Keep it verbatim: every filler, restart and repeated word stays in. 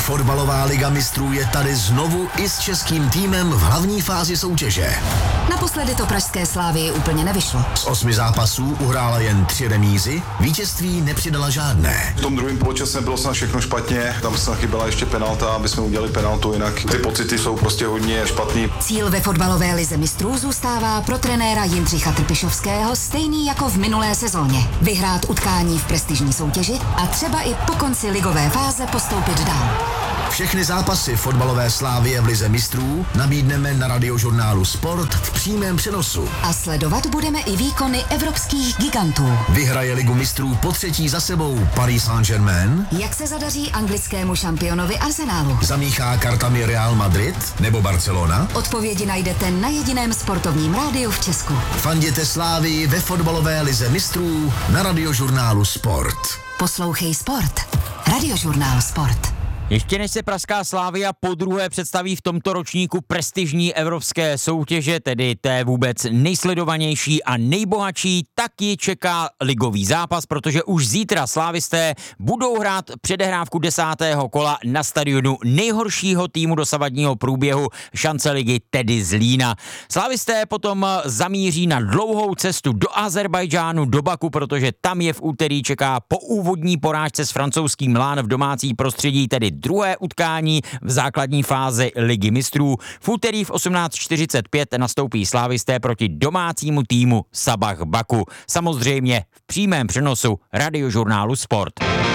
Fotbalová liga mistrů je tady znovu i s českým týmem v hlavní fázi soutěže. Naposledy to pražské Slávii úplně nevyšlo. Z osmi zápasů uhrála jen tři remízy, vítězství nepřidala žádné. V tom druhém poločase bylo snad všechno špatně, tam snad chyběla ještě penalta, aby jsme udělali penaltu, jinak ty pocity jsou prostě hodně špatný. Cíl ve fotbalové lize mistrů zůstává pro trenéra Jindřicha Trpišovského stejný jako v minulé sezóně. Vyhrát utkání v prestižní soutěži a třeba i po konci ligové fáze postoupit dál. Všechny zápasy fotbalové Slávie v lize mistrů nabídneme na radiožurnálu Sport v přímém přenosu. A sledovat budeme i výkony evropských gigantů. Vyhraje ligu mistrů po třetí za sebou Paris Saint-Germain? Jak se zadaří anglickému šampionovi Arsenalu? Zamíchá kartami Real Madrid nebo Barcelona? Odpovědi najdete na jediném sportovním rádiu v Česku. Fanděte Slávii ve fotbalové lize mistrů na radiožurnálu Sport. Poslouchej Sport. Radiožurnál Sport. Ještě než se pražská Slavia podruhé představí v tomto ročníku prestižní evropské soutěže, tedy té vůbec nejsledovanější a nejbohatší, tak ji čeká ligový zápas, protože už zítra slávisté budou hrát předehrávku desátého kola na stadionu nejhoršího týmu dosavadního průběhu šance ligy, tedy Zlína. Slávisté potom zamíří na dlouhou cestu do Azerbajdžánu, do Baku, protože tam je v úterý čeká po úvodní porážce s francouzským Lán v domácí prostředí, tedy druhé utkání v základní fázi ligy mistrů. V úterý v osmnáct čtyřicet pět nastoupí slávisté proti domácímu týmu Sabah Baku. Samozřejmě v přímém přenosu radiožurnálu Sport.